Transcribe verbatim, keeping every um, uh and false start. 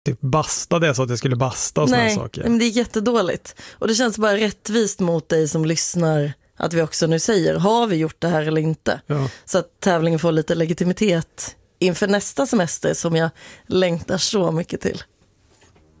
typ basta det så att det skulle basta och såna Nej, saker. men det är jättedåligt. Och det känns bara rättvist mot dig som lyssnar att vi också nu säger, har vi gjort det här eller inte? Ja. Så att tävlingen får lite legitimitet inför nästa semester som jag längtar så mycket till.